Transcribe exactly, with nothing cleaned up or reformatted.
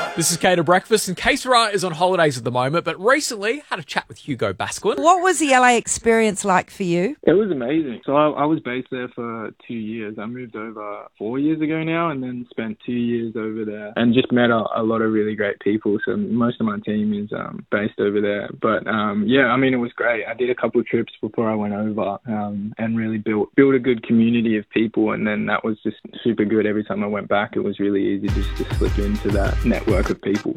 This is Cater Breakfast, and K Sarah is on holidays at the moment, but recently had a chat with Hugo Basquin. What was the L A experience like for you? It was amazing. So I, I was based there for two years. I moved over four years ago now and then spent two years over there and just met a, a lot of really great people. So most of my team is um, based over there. But um, yeah, I mean, it was great. I did a couple of trips before I went over um, and really built, built a good community of people. And then that was just super good. Every time I went back, it was really easy just to slip into that network of people.